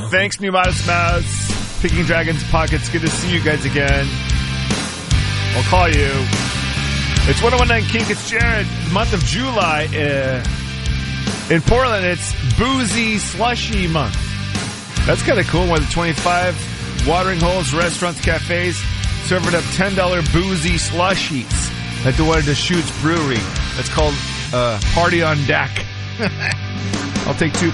Thanks, New Modest Mouse. Picking Dragons Pockets. Good to see you guys again. I'll call you. It's 1019 Kink. It's Jared. The month of July. In Portland, it's Boozy Slushy Month. That's kind of cool. More than 25 watering holes, restaurants, cafes serving up $10 boozy slushies at the Water Deschutes Brewery. That's called Party on Deck. I'll take 2